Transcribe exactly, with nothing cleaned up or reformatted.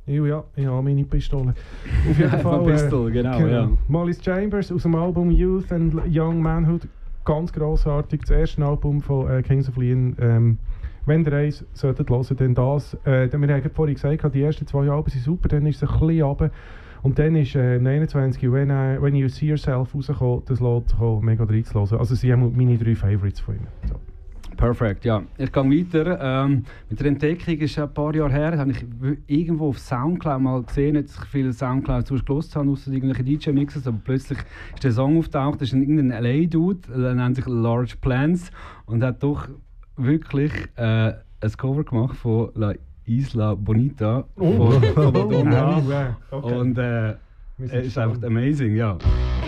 Ich, ja, ich habe meine Pistole. Auf jeden Fall. Pistol, genau, genau. ja. Mollis Chambers aus dem Album Youth and Young Manhood. Ganz grossartig. Das erste Album von äh, Kings of Leon. Ähm, wenn ihr eins solltet hören, dann das. Äh, wir haben vorhin gesagt, die ersten zwei Alben sind super, dann ist es ein bisschen runter. Und dann ist äh, einundzwanzig when, I, when You See Yourself rausgekommen, das lässt sich auch mega reinzuhören. Also sie haben meine drei Favorites von ihm. So. Perfekt, ja. Ich gehe weiter. Ähm, mit der Entdeckung ist schon ein paar Jahre her, habe ich irgendwo auf Soundcloud mal gesehen, dass ich viele Soundcloud zuerst habe, außer irgendwelche D J-Mixes, aber plötzlich ist der Song auftaucht, das ist irgendein L A-Dude, der nennt sich Large Plans und hat doch wirklich äh, ein Cover gemacht von La Isla Bonita oh. von, von Madonna. Oh, okay. Und äh, es ist einfach amazing, ja.